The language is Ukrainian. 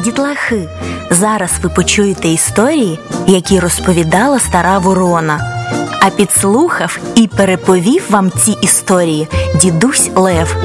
Дітлахи, зараз ви почуєте історії, які розповідала стара ворона. А підслухав і переповів вам ці історії дідусь Лев.